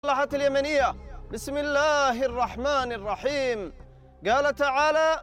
المصلحة اليمنية. بسم الله الرحمن الرحيم. قال تعالى: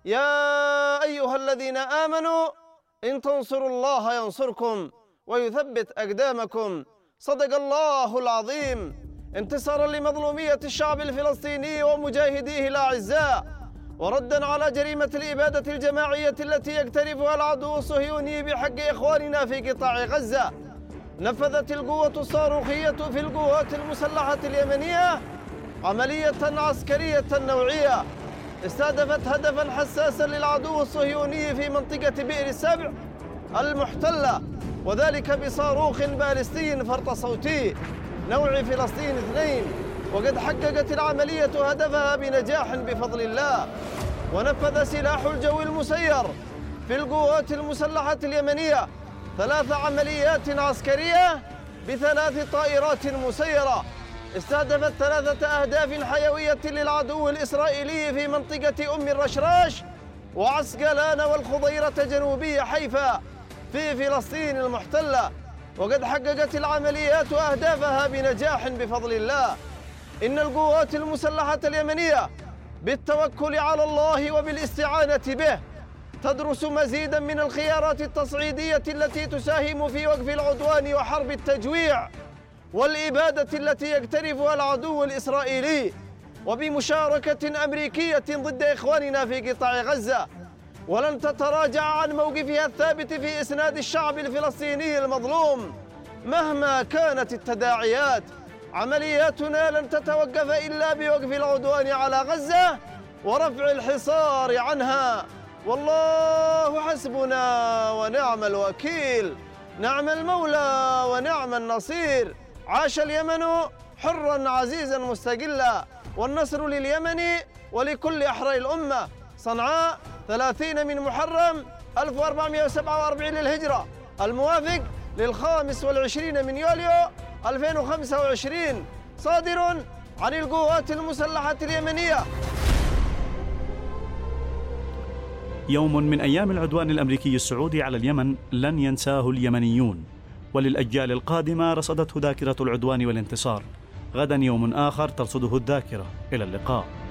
يا أيها الذين آمنوا إن تنصروا الله ينصركم ويثبت أقدامكم. صدق الله العظيم. انتصارا لمظلومية الشعب الفلسطيني ومجاهديه الأعزاء، وردا على جريمة الإبادة الجماعية التي يقترفها العدو الصهيوني بحق إخواننا في قطاع غزة، نفذت القوة الصاروخية في القوات المسلحة اليمنية عملية عسكرية نوعية استهدفت هدفا حساسا للعدو الصهيوني في منطقة بئر السبع المحتلة، وذلك بصاروخ باليستي فرط صوتي نوع فلسطين 2. وقد حققت العملية هدفها بنجاح بفضل الله. ونفذ سلاح الجو المسير في القوات المسلحة اليمنية 3 عمليات عسكرية ب3 طائرات مسيرة استهدفت 3 أهداف حيوية للعدو الإسرائيلي في منطقة أم الرشراش وعسقلان والخضيرة جنوبي حيفا في فلسطين المحتلة. وقد حققت العمليات أهدافها بنجاح بفضل الله. إن القوات المسلحة اليمنية بالتوكل على الله وبالاستعانة به تدرس مزيدا من الخيارات التصعيدية التي تساهم في وقف العدوان وحرب التجويع والإبادة التي يقترفها العدو الإسرائيلي، وبمشاركة أمريكية ضد إخواننا في قطاع غزة، ولن تتراجع عن موقفها الثابت في إسناد الشعب الفلسطيني المظلوم مهما كانت التداعيات. عملياتنا لن تتوقف إلا بوقف العدوان على غزة ورفع الحصار عنها، والله حسبنا ونعم الوكيل، نعم المولى ونعم النصير. عاش اليمن حرا عزيزا مستقلا، والنصر لليمن ولكل أحرار الأمة. صنعاء 30 من محرم 1447 للهجرة، الموافق لل25 من يوليو 2025، صادر عن القوات المسلحة اليمنية. يوم من أيام العدوان الأمريكي السعودي على اليمن لن ينساه اليمنيون، وللأجيال القادمة رصدته ذاكرة العدوان والانتصار. غدا يوم آخر ترصده الذاكرة. إلى اللقاء.